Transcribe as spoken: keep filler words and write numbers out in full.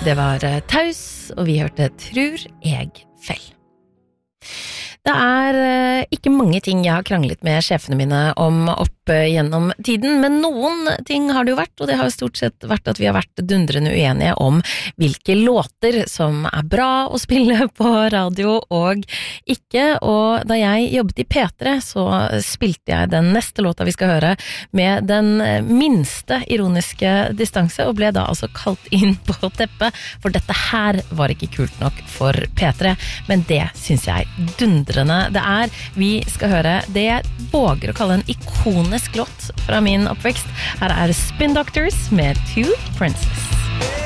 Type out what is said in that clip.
Det var Taus, og vi hørte Tror jeg fell. Det er ikke mange ting jeg har kranglet med sjefene mine om opp gjennom tiden, men noen ting har det jo vært, og det har jo stort sett vært at vi har vært dundrende uenige om hvilke låter som er bra å spille på radio og ikke, og da jeg jobbet i P tre så spilte jeg den neste låta vi skal høre med den minste ironiske distanse, og ble da altså kalt inn på teppet, for dette her var ikke kult nok for P tre, men det synes jeg dundrende det er. Vi skal høre det jeg våger å kalle en ikonisk låt fra min oppvekst. Her er Spin Doctors med Two Princess.